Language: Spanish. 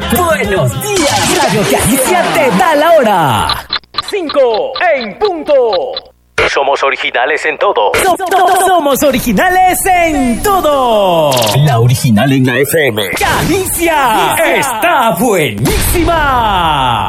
Buenos días, Radio Galicia te da la hora. 5 en punto. Somos originales en todo. Somos originales en todo. La original en la FM. Galicia está buenísima.